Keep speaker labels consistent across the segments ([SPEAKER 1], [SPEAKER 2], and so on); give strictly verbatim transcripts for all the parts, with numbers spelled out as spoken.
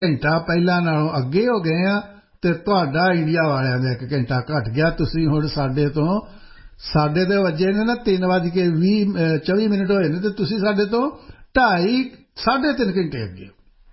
[SPEAKER 1] घंटा पहला नालों अगे हो गए हैं ते तुहाडा इंडिया वालियां दा एक घंटा घट गया। तुसीं हुण साडे तो साडे ते वजे ने ना तीन वज के भी चौबी मिनट होए ने ते तुसीं साडे तो ढाई साढ़े तीन घंटे अगे।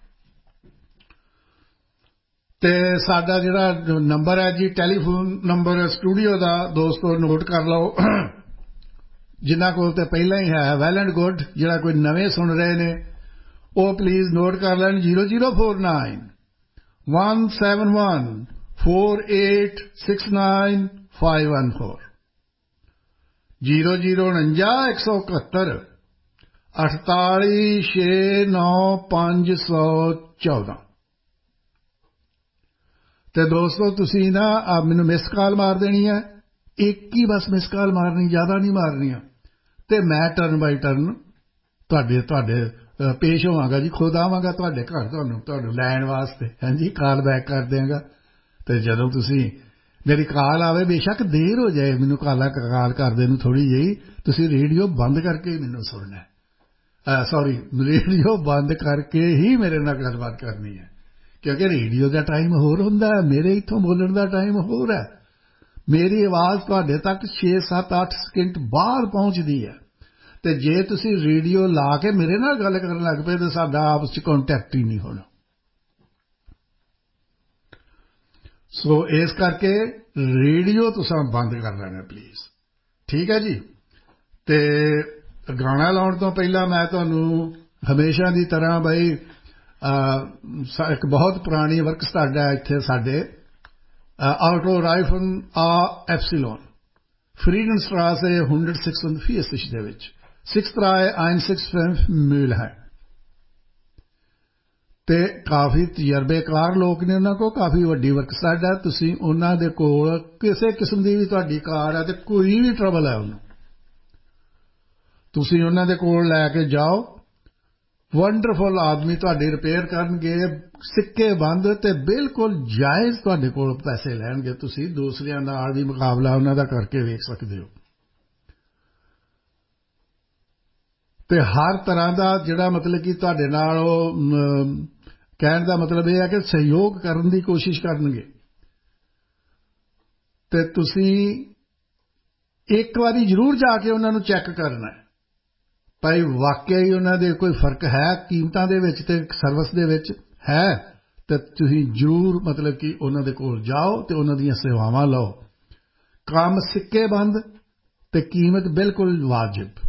[SPEAKER 1] ते साडा जिहड़ा नंबर है जी टैलीफोन नंबर स्टूडियो का दोस्तों नोट कर लो, जिन्हां कोल ते पहला ही है वैल एंड गुड, जिहड़ा कोई नवे सुन रहे ने वो प्लीज नोट कर लैन zero zero four nine one seven one four eight six nine five one four zero zero उनंजा एक सौ इकहत्तर अठताली छे नौ पांच सौ चौदह। तो दोस्तों तुसी ना अब मैनू मिस कॉल मार देनी है, एक ही बस मिस कॉल मारनी, ज्यादा नहीं मारनी। तो मैं टर्न बाई टर्न तुहाडे तुहाडे पेश होवांगा जी, खुद आवांगा तुहाडे घर तुहानू तुहानू लैण वास्ते। हाँ जी कॉल बैक कर देंगा। तो जदों तुसी मेरी कॉल आवे, बेशक देर हो जाए मैनू कॉल कॉल करदे नूं थोड़ी जी, तुसी रेडियो बंद करके ही मैनू सुनना है। सॉरी रेडियो बंद करके ही मेरे नाल गलबात करनी है, क्योंकि रेडियो का टाइम होर हुंदा है, मेरे इत्थों बोलण का टाइम होर है। मेरी आवाज़ तुहाडे तक छे सत्त अठ सकिंट बाद पहुंचदी है। तो जे तुसी रेडियो ला के मेरे नाल गल करन लग पे तो साडा आपस च कॉन्टैक्ट ही नहीं होना। सो इस करके रेडियो तुसां बंद कर लेना प्लीज, ठीक है जी। ते गाना लाउण तो पहला मैं तुहानू हमेशा की तरह बई एक बहुत पुरानी वर्क साडा इत्थे साडे ऑटो राइफल आ एप्सिलॉन फ्रीडन स्ट्रासे हंड्रेड सिक्स फीसद दे विच सिक्स त्राए आइन सिक्स फिफ्थ मील है। ते काफ़ी तजर्बेकार लोग ने, उन्होंने को काफ़ी वड्डी वर्कसाइट है। तुसी उन्हां दे कोल किसी किस्म की भी तुहाडी कार है तो कोई भी ट्रबल है उन्होंने, तुसी उन्हां दे कोल लैके जाओ, वंडरफुल आदमी तुहाडी रिपेयर करनगे, सिक्के बंद ते बिल्कुल जायज़ तुहाडे कोल पैसे लैणगे। तुसी दूसरियां नाल भी मुकाबला उन्हां दा करके वेख सकदे हो। ते हर तरह का जिहड़ा मतलब कि तुहाडे नाल कहण दा मतलब यह है कि सहयोग करन दी कोशिश करनगे। ते तुसी एक बारी जरूर जाके उन्हां नूं चैक करना है भाई वाकई ही उन्हां दे कोई फर्क है कीमतां दे विच ते सर्विस दे विच है। ते तुसी जरूर मतलब कि उन्हां दे कोल जाओ ते उन्हां दीयां सेवावां लो। काम सिक्के बंद ते कीमत बिल्कुल वाजिब।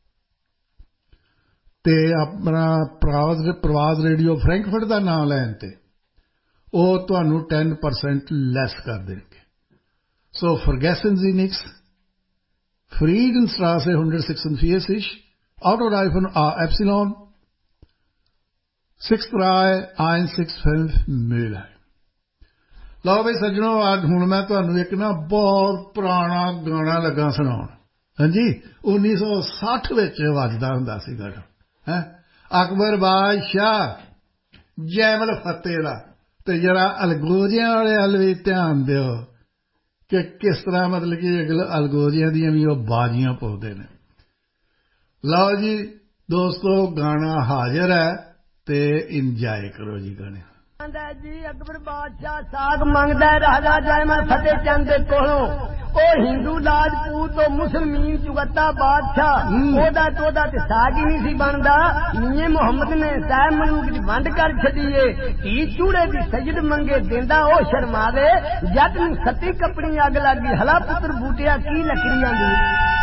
[SPEAKER 1] ते अपना प्रवाज प्रवाज रेडियो फ्रैंकफर्ट का नाम लैन ते वो तुहानू टेन परसेंट लैस कर देंगे। सो फरगैसन जीनिक्स फ्रीडन स्ट्रासे हंड्रेड सिक्स फीसिश ऑटो राइफन आ एप्सिलॉन सिक्स त्राए आइन सिक्स फिफ्थ मील है। लो भाई सज्जनों, आज हुण मैं तुहानू एक ना बहुत पुराना गाना लगा सुनाउण। हाँ जी उन्नीस सौ साठ विच वजदा हुंदा सी गाना है, अकबर बादशाह जैमल फतेह दा। ते जरा अलगोजियां वाले हल भी ध्यान दिओ कि किस तरह मतलब कि अलगोजियां दियां भी वो बाजियां पाउंदे ने। लो जी दोस्तों गाना हाजिर है ते इंजॉय करो जी गाने।
[SPEAKER 2] जी अकबर बादशाह साग मंगदा राजा जैमल फतेह चंद दे कोलों, ओ हिंदू राजपूत तो मुसलमान चुगता बादशाह ओदा तोदा ते साग ही नहीं सी बनदा। मियां मुहम्मद ने साह मलूक दी वंड कर छड्डीए, धी चूड़े दी सजद मंगे देंदा ओ शर्मावे, जट नूं सती कपड़ी अग लगी हला पुत्र बूटिया की लकड़ियां दी।